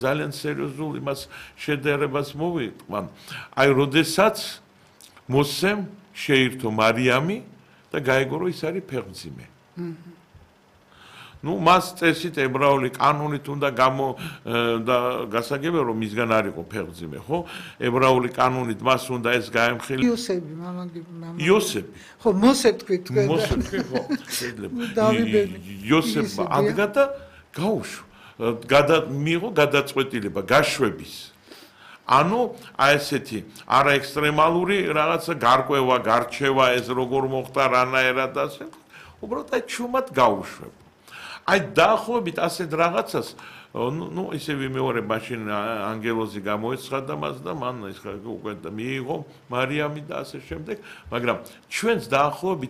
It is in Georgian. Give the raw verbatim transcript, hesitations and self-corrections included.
ძალიან სერიოზულ იმას შედარებას მოვიყვან. აი, როდესაც მოსემ შეირთო მარიამი და გაიგო, რომ ის არის ფეხმძიმე. ნუ მას წესით ებრაული კანონით უნდა გამო და გასაგებია რომ მისგან არ იყო ფეხმძიმე, ხო? ებრაული კანონით მას უნდა ეს გაემხილე. იოსები, მამაგი, მამა. იოსები. ხო, მოსე თქვი თქვენ. მოსე თქვი, ხო, შეიძლება. დავიბედი. იოსებმა ადგა და გაუშვა. გადა მიიღო გადაწყვეტილება გაშვების. ანუ აი ესეთი არა ექსტრემალური რაღაცა გარკვევა, გარჩევა ეს როგორ მოხდა რანაირად ასე. უბრალოდ აი ჩუმად გაუშვებ. აი დაახლოებით ასეთ რაღაცას ნუ ისევ მეორე მაშინ ანგელოზი გამოეცხადა მას და მან ეს უკვე მიიღო მარიამი და ასე შემდეგ, მაგრამ ჩვენს დაახლოებით